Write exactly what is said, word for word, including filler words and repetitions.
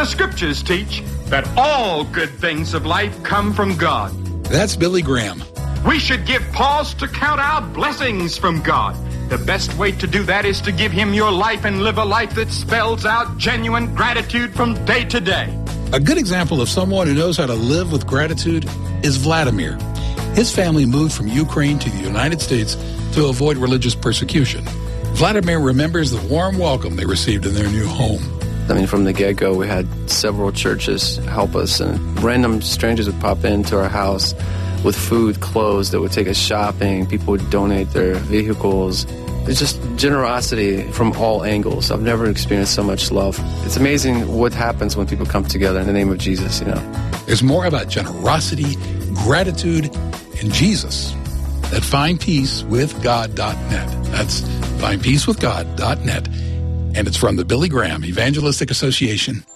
The scriptures teach that all good things of life come from God. That's Billy Graham. We should give pause to count our blessings from God. The best way to do that is to give him your life and live a life that spells out genuine gratitude from day to day. A good example of someone who knows how to live with gratitude is Vladimir. His family moved from Ukraine to the United States to avoid religious persecution. Vladimir remembers the warm welcome they received in their new home. I mean, from the get-go, we had several churches help us, and random strangers would pop into our house with food, clothes, that would take us shopping. People would donate their vehicles. It's just generosity from all angles. I've never experienced so much love. It's amazing what happens when people come together in the name of Jesus, you know. There's more about generosity, gratitude, and Jesus at find peace with god dot net. That's find peace with god dot net. And it's from the Billy Graham Evangelistic Association